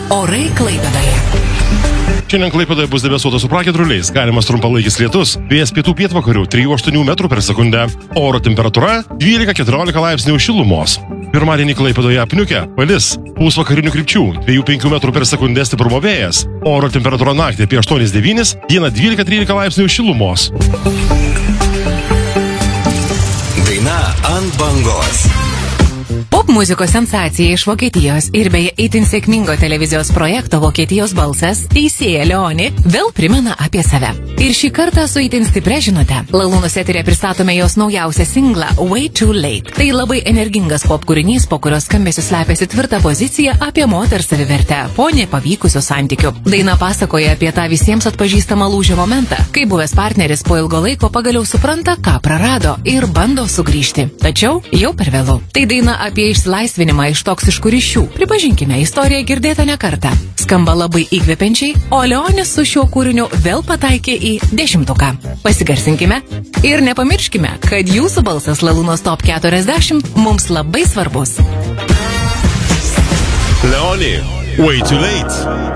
Orai Klaipėdoje. Šiandien Klaipėdoje bus debesuota su pragiedruliais, galimas trumpalaikis lietus, vėjas pietų pietvakarių 3-8 metrų per sekundę, oro temperatūra 12-14 laipsnių šilumos. Pirmadienį Klaipėdoje apniukę, palis, pūs vakarinių krypčių, 2-5 metrų per sekundę stiprumo vėjas, oro temperatūra naktį apie 8-9, dieną 12-13 laipsnių šilumos. Daina ant bangos. Pop muzikos sensacija iš Vokietijos ir beje itin sėkmingo televizijos projekto Vokietijos balsas teisėja Leoni vėl primena apie save. Ir šį kartą su itin stipria žinute. Lalūnus eterė pristatome jos naujausią singlą Way Too Late. Tai labai energingas pop kūrinys, po kurios skambesiu slepiasi tvirta pozicija apie moters savivertę po nepavykusių santykių. Daina pasakoja apie tą visiems atpažįstamą lūžio momentą, kai buvęs partneris po ilgo laiko pagaliau supranta, ką prarado ir bando sugrįžti. Tačiau jau per vėlu. Tai daina apie išsilaisvinimą iš toksiškų ryšių. Pripažinkime, istorija girdėta ne kartą. Skamba labai įkvepiančiai, o Leonis su šiuo kūriniu vėl pataikė į 10. Pasigarsinkime ir nepamirškime, kad jūsų balsas Lalūnos Top 40 mums labai svarbus. Leoni, Way Too Late.